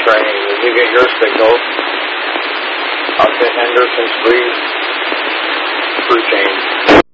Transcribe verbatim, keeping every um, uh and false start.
train. Did you get your signal? Out to Henderson's Free Crew Change.